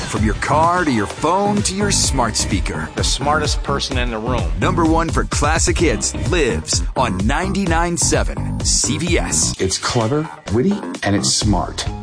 From your car to your phone to your smart speaker. The smartest person in the room. Number one for classic hits lives on 99.7 CBS. It's clever, witty, and it's smart.